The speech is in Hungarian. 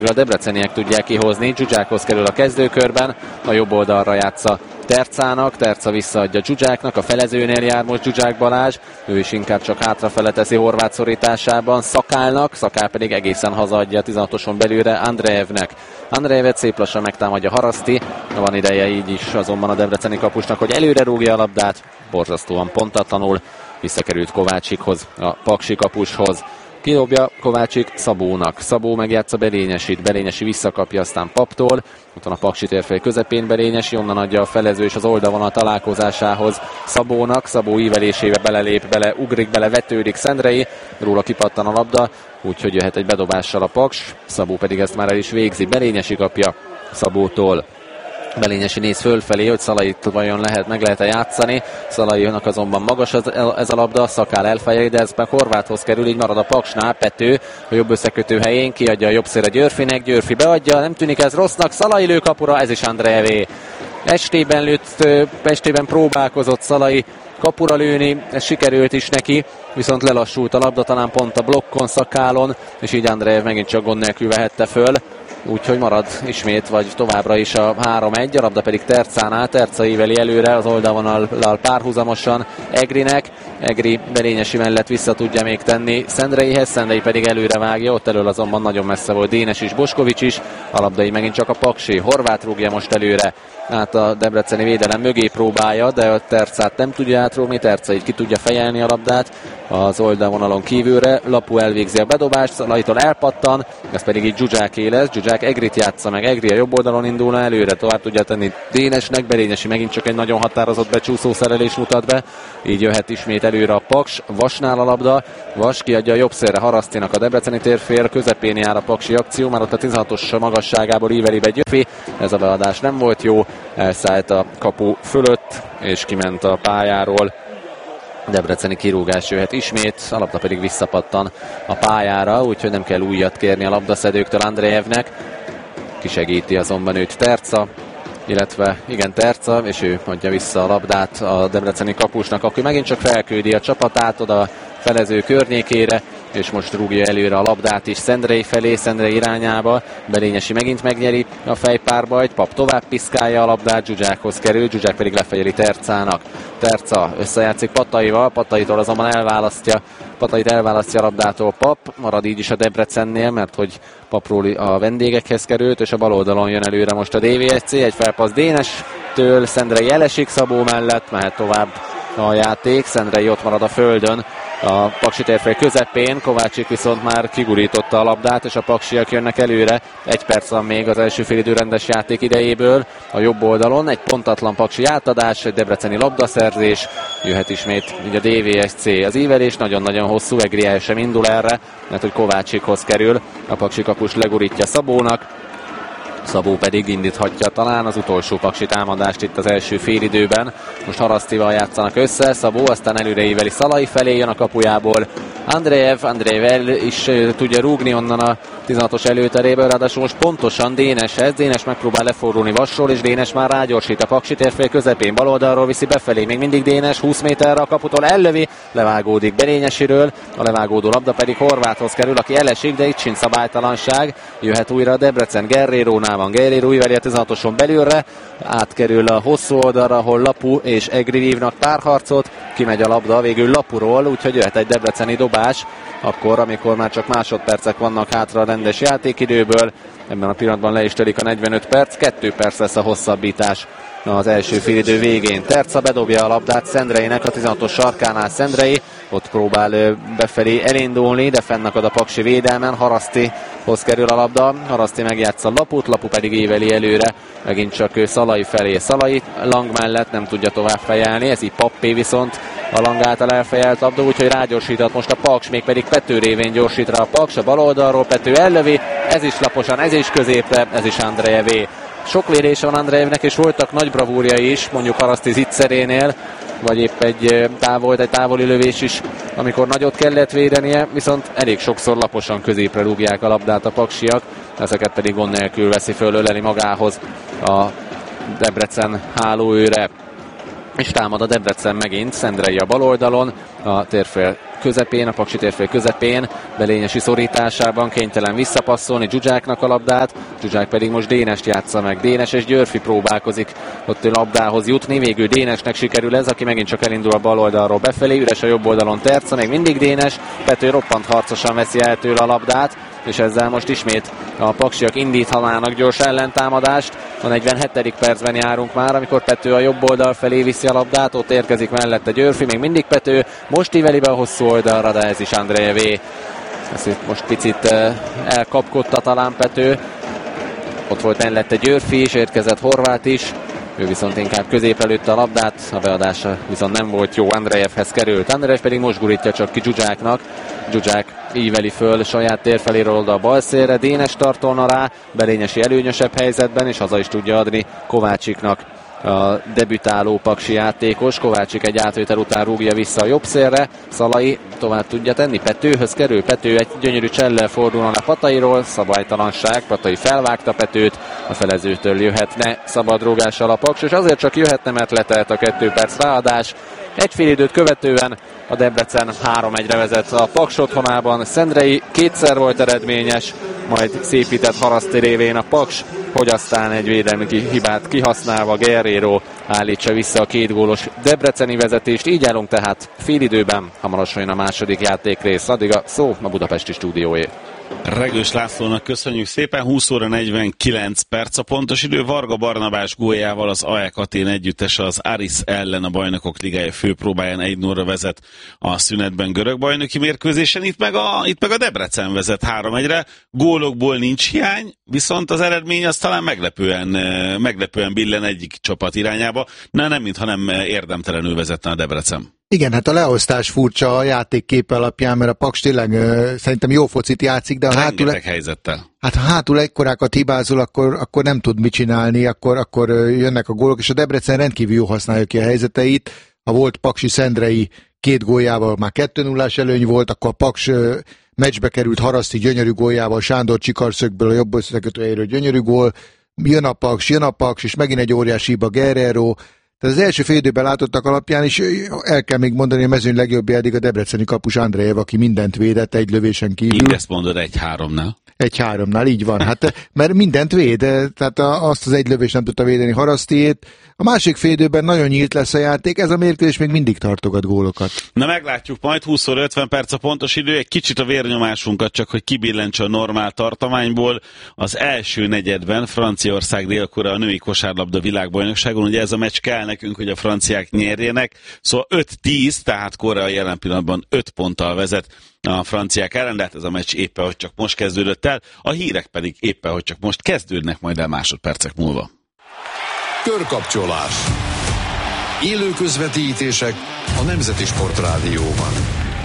A debreceniek tudják kihozni, Zsuzsákhoz kerül a kezdőkörben, a jobb oldalra játsza Tercának, Terca visszaadja Zsuzsáknak, a felezőnél jár most Zsuzsák Balázs, ő is inkább csak hátrafele teszi Horváth szorításában Szakálnak, Szakál pedig egészen hazaadja a 16-oson belülre Andreevnek. Andreevet szép lassan megtámadja Haraszti, van ideje így is azonban a debreceni kapusnak, hogy előre rúgja a labdát, borzasztóan pontatlanul, visszakerült Kovácsikhoz, a paksi kapushoz. Kidobja Kovácsik Szabónak. Szabó megjátsza Belényesit. Belényesi visszakapja aztán Paptól. Ott van a Paksi térfej közepén Belényesi. Onnan adja a felező és az oldalvonal találkozásához Szabónak. Szabó ívelésébe belelép, ugrik bele, vetődik Szendrei. Róla kipattan a labda, úgyhogy jöhet egy bedobással a Paks. Szabó pedig ezt már el is végzi. Belényesi kapja Szabótól. Belényesi néz fölfelé, hogy Szalait vajon meg lehet-e játszani. Szalainak azonban magas ez a labda, Szakál elfejeli, de ez meg Horváthoz kerül, így marad a Paksnál. Pető a jobb összekötő helyén, kiadja a jobb szélre Györfinek, Györfi beadja, nem tűnik ez rossznak, Szalai lő kapura, ez is Andreevé. Estében próbálkozott Szalai kapura lőni, ez sikerült is neki, viszont lelassult a labda, talán pont a blokkon, Szakálon, és így Andreev megint csak gond nélkül vehette föl. Úgyhogy marad ismét, vagy továbbra is a 3-1, a labda pedig Tercánál, Terca íveli előre az oldalvonallal párhuzamosan Egrinek, Egri Belényesi mellett vissza tudja még tenni Szendreihez, Szendrei pedig előre vágja, ott elől azonban nagyon messze volt Dénes is, Boskovics is, a labdai megint csak a Paksi, Horváth rúgja most előre, át a debreceni védelem mögé próbálja, de a Tercát nem tudja átrúgni, Terca így ki tudja fejelni a labdát az oldalvonalon kívülre, Lapu elvégzi a bedobást, Szalaitól elpattan, ez pedig így Zsuzsáké lesz, Zsuzsák Egrit játsza meg, Egri a jobb oldalon indulna előre, tovább tudja tenni Dénesnek, Belényesi megint csak egy nagyon határozott becsúszó szerelés mutat be, így jöhet ismét előre a Paks, Vasnál a labda, Vas kiadja a jobb szélre Harasztinak, a debreceni térfél közepén jár a paksi akció, már ott a 16-os magasságából íveli be Györfi, ez a beadás nem volt jó, elszállt a kapu fölött, és kiment a pályáról. Debreceni kirúgás jöhet ismét, a labda pedig visszapattan a pályára, úgyhogy nem kell újat kérni a labdaszedőktől Andreevnek. Kisegíti azonban őt Terca, illetve igen Terca, és ő adja vissza a labdát a debreceni kapusnak, aki megint csak felküldi a csapatát oda felező környékére, és most rúgja előre a labdát is Szendrei felé, Szendrei irányába. Belényesi megint megnyeri a fejpárbajt, Pap tovább piszkálja a labdát, Zsuzsákhoz kerül, Zsuzsák pedig lefegyeli Tercának. Terca összejátszik Pataival, Pataitól azonban Patait elválasztja a labdától Pap, marad így is a Debrecennél, mert hogy Papról a vendégekhez került, és a bal oldalon jön előre most a DVSC, egy felpassz Dénestől, Szendrei elesik Szabó mellett, mehet tovább a játék, Szendrei ott marad a földön, a Paksi térfél közepén, Kovácsik viszont már kigurította a labdát, és a paksiak jönnek előre. 1 perc van még az első félidő rendes játék idejéből a jobb oldalon. Egy pontatlan paksi átadás, egy debreceni labdaszerzés, jöhet ismét így a DVSC. Az ívelés nagyon-nagyon hosszú, Egri el sem indul erre, mert hogy Kovácsikhoz kerül. A paksi kapus legurítja Szabónak, Szabó pedig indíthatja talán az utolsó paksi támadást itt az első félidőben. Most Harasztival játszanak össze, Szabó aztán előreíveli Szalai felé, jön a kapujából Andreev el is tudja rúgni onnan a 16-os előteréből, ráadásul most pontosan Déneshez, Dénes megpróbál lefordulni Vasról, és Dénes már rágyorsít a paksi térfél közepén, bal oldalról viszi befelé, még mindig Dénes 20 méterre a kaputól ellövi, levágódik Belényesiről, a levágódó labda pedig Horváthhoz kerül, aki elesik, de itt sincs szabálytalanság, jöhet újra a Debrecen, Guerrero-nál van, Guerrero íveli a 16-oson belülre, átkerül a hosszú oldalra, ahol Lapu és Egri vívnak párharcot, kimegy a labda végül Lapuról, úgyhogy jöhet egy debreceni dobás, akkor, amikor már csak másodpercek vannak hátra a rendes játékidőből, ebben a pillanatban le is telik a 45 perc, 2 perc lesz a hosszabbítás az első félidő végén. Terca bedobja a labdát Szendreinek, a 16-os sarkánál Szendrei, ott próbál befelé elindulni, de fennakad a paksi védelmen, Harasztihoz kerül a labda, Haraszti megjátsza Laput, Lapu pedig éveli előre, megint csak Szalai felé, Szalai Lang mellett nem tudja tovább fejelni, ez így Pappé viszont a Lang által elfejelt labda, úgyhogy rágyorsított most a Paks, még pedig Pető révén gyorsít rá a Paks, a bal oldalról Pető ellövi, ez is laposan, ez is középre, ez is Andreevé. Sok vérése van Andreevnek, és voltak nagy bravúrjai is, mondjuk Haraszti zicserénél, vagy épp egy távoli lövés is, amikor nagyot kellett védenie, viszont elég sokszor laposan középre rúgják a labdát a paksiak, ezeket pedig gond nélkül veszi föl, öleli magához a Debrecen hálóőre. És támad a Debrecen megint, Szendrei a bal oldalon, a térfél közepén, a paksi térfél közepén, Belényesi szorításában kénytelen visszapasszolni Zsuzsáknak a labdát, Zsuzsák pedig most Dénest játsza meg. Dénes és Györfi próbálkozik ott labdához jutni, végül Dénesnek sikerül ez, aki megint csak elindul a bal oldalról befelé, üres a jobb oldalon Terca, még mindig Dénes, Pető roppant harcosan veszi el tőle a labdát, és ezzel most ismét a paksiak indíthatnának gyors ellentámadást. A 47. percben járunk már, amikor Pető a jobb oldal felé viszi a labdát, ott érkezik mellette Györfi, még mindig Pető, most íveli be a hosszú oldalra, de ez is Andrejevé. Ez itt most picit elkapkodta talán Pető. Ott volt mellette Györfi is, érkezett Horváth is. Ő viszont inkább közép előtte a labdát, a beadása viszont nem volt jó, Andrejevhez került. Andrejev pedig most gurítja csak ki Zsuzsáknak. Zsuzsák íveli föl saját térfeléről oldal bal szélre, Dénes tartolna rá, Belényesi előnyösebb helyzetben, és haza is tudja adni Kovácsiknak a debütáló paksi játékos. Kovácsik egy átvétel után rúgja vissza a jobb szélre, Szalai tovább tudja tenni, Petőhöz kerül, Pető egy gyönyörű csellel fordulna le Patairól, szabálytalanság, Patai felvágta Petőt, a felezőtől jöhetne szabad rúgással a paks, és azért csak jöhetne, mert letelt a 2 perc ráadás. Egy fél időt követően a Debrecen 3-1-re vezet a Paks otthonában. Szendrei kétszer volt eredményes, majd szépített Haraszti révén a Paks, hogy aztán egy védelmi hibát kihasználva Guerrero állítsa vissza a 2 gólos debreceni vezetést. Így állunk tehát félidőben, hamarosan jön a második játékrész. Addig a szó a budapesti stúdióé. Regős Lászlónak köszönjük szépen, 20 óra 49 perc a pontos idő. Varga Barnabás góljával az AEK Atén együttese az Aris ellen a Bajnokok Ligája főpróbáján 1-0-ra vezet a szünetben görög bajnoki mérkőzésen. Itt meg a Debrecen vezet 3-1-re. Gólokból nincs hiány, viszont az eredmény az talán meglepően billen egyik csapat irányába. Nem mintha nem érdemtelenül vezetne a Debrecen. Igen, hát a leosztás furcsa a játékkép alapján, mert a Paks tényleg szerintem jó focit játszik, de ha hátul ekkorákat hibázol, akkor nem tud mit csinálni, akkor jönnek a gólok, és a Debrecen rendkívül jó használja ki a helyzeteit. Ha volt paksi Szendrei 2 góljával már 2-0-ás előny volt, akkor a Paks meccsbe került Haraszti gyönyörű góljával, Sándor csikarszögből a jobb összekötőjéről gyönyörű gól, jön a Paks, és megint egy óriási hiba Guerrero. Tehát az első fél időben látottak alapján is el kell még mondani, hogy a mezőny legjobbja eddig a debreceni kapus Andrejev, aki mindent védett egy lövésen kívül. Mindezt mondod 1-3-nál. 1-3-nál, így van. Hát, mert mindent véd, tehát azt az egy lövést nem tudta védeni Harasztiét. A másik fél időben nagyon nyílt lesz a játék, ez a mérkőzés még mindig tartogat gólokat. Na meglátjuk majd, 20 óra 50 perc a pontos idő, egy kicsit a vérnyomásunkat csak, hogy kibillentse a normál tartományból. Az első negyedben Franciaország Dél-Korea a női kosárlabda világbajnokságon, ugye ez a meccs kell nekünk, hogy a franciák nyerjenek, szóval 5-10, tehát Korea jelen pillanatban 5 ponttal vezet a franciák ellen, de hát ez a meccs éppen, hogy csak most kezdődött el, a hírek pedig éppen, hogy csak most kezdődnek majd el másodpercek múlva. Körkapcsolás. Élő közvetítések a Nemzeti Sportrádióban.